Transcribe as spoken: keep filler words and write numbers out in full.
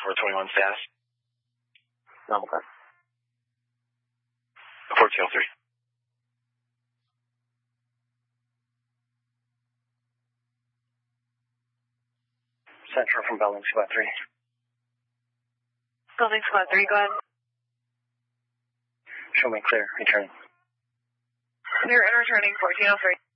four twenty-one status. Normal clear. fourteen oh three. Central from Building Squad three. Building Squad three, go ahead. Show me clear, returning. Clear and returning, fourteen oh three.